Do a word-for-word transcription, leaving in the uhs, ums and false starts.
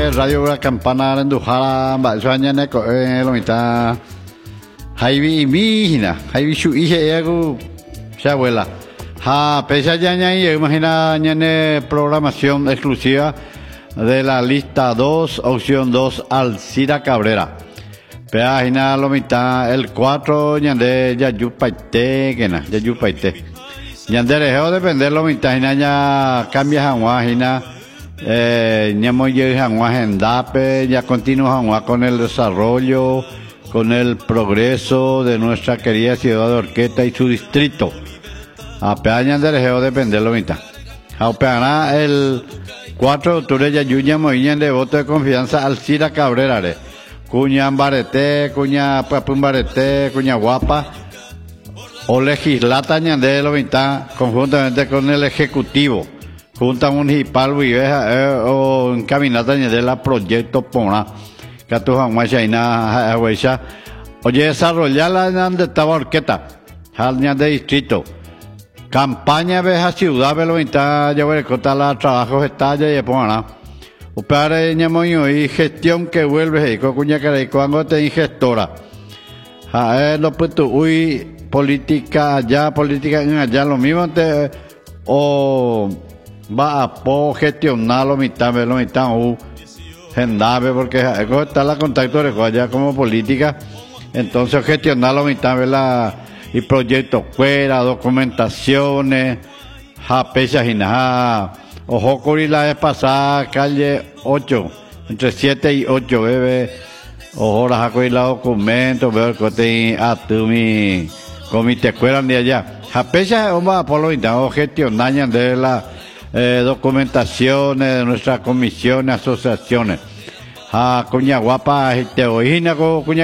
de Radio La Campana en Dujara, Bazuaña, Neco, lo mitad. Jaibi y Mijina, Jaibi su hija, ego, se abuela. Ha, pese a ya, imagina, ñane programación exclusiva de la lista dos, opción dos, Alcira Cabrera. Página lo mitad, el cuatro, ñande, ya yupaite, que na, ya yupaite. Ñande dejó de vender lo mitad, ya cambia janguajina, eh, ñamoye janguajendape, ya continúa janguaj con el desarrollo, con el progreso de nuestra querida ciudad de Orqueta y su distrito. A peaña de dejó de vender lo mitad. A peaña el cuatro de octubre ya yuña moña de voto de confianza Alcira Cabrera, re. Cuña Barete, Cuña Papun Barete, Cuña Guapa, o legislata ñande lo mitad conjuntamente con el Ejecutivo, Junta Municipal Viveja, eh, o encaminata ñande la proyecto Pona, Catuja Guachaina, Huecha, oye, desarrollar la ñande estaba Orqueta, ñande distrito, campaña veja ciudad, lo mitad, ya voy a contar la trabajo estalla y Pona. Upare ñamoño y gestión que vuelve y cocuña que cuando te gestora. Ja, eh, lo puesto uy política allá, política en allá, lo mismo te o va a po gestionar lo mitad, lo mitad u gendave porque está la contacto de allá como política, entonces gestionar lo mitad la y proyectos fuera, documentaciones, ja pesas y nada. Ojo, Curi la vez pasada, calle ocho, entre siete y ocho, bebé. Ojo, la jaco y la documento, veo que te a tu mi comité escuela de allá. Japecha, vamos por lo intento gestionar de las eh, documentaciones de nuestras comisiones, asociaciones. Ja, cuña guapa, te oína, cuña.